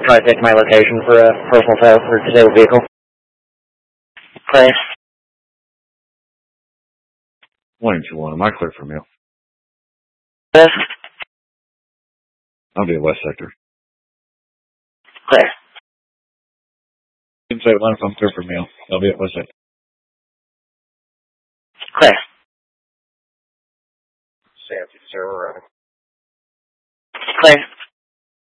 try to take my location for a personal tow for a disabled vehicle. Clear. 121. Am I clear for mail? Yes. I'll be at West Sector. Clear. You can say one if I'm clear for mail. I'll be at West Sector. Clear. Sandy, Sarah. Clear.